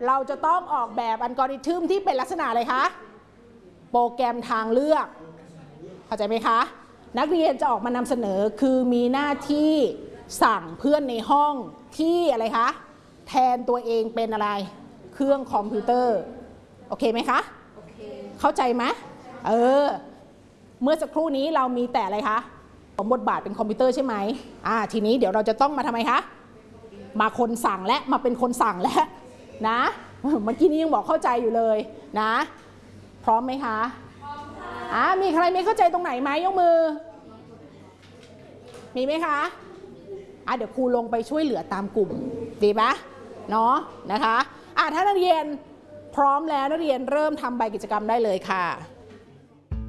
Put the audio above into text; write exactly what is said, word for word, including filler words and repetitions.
เราจะต้องออกแบบอัลกอริทึมที่เป็นลักษณะอะไรคะโปรแกรมทางเลือกเข้าใจไหมคะนักเรียนจะออกมานำเสนอคือมีหน้าที่สั่งเพื่อนในห้องที่อะไรคะแทนตัวเองเป็นอะไรเครื่องคอมพิวเตอร์โอเคไหมคะโอเคเข้าใจไหมเออเมื่อสักครู่นี้เรามีแต่อะไรคะสมบทบาทเป็นคอมพิวเตอร์ใช่ไหมอ่าทีนี้เดี๋ยวเราจะต้องมาทำไมคะมาคนสั่งและมาเป็นคนสั่งแล้วนะเมื่อกี้นี้ยังบอกเข้าใจอยู่เลยนะพร้อมไหมคะพร้อมค่ะอ่ามีใครไม่เข้าใจตรงไหนไหมยกมือมีไหมคะอ่ะเดี๋ยวครูลงไปช่วยเหลือตามกลุ่มดีไหมเนาะนะคะอ่ะถ้านักเรียนพร้อมแล้วนักเรียนเริ่มทำใบกิจกรรมได้เลยค่ะ